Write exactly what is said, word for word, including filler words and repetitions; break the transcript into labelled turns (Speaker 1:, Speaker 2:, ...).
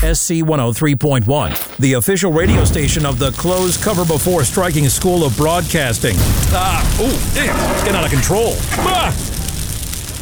Speaker 1: S C one oh three point one, the official radio station of the Close Cover Before Striking School of Broadcasting. Ah, ooh, it's getting out of control. Ah!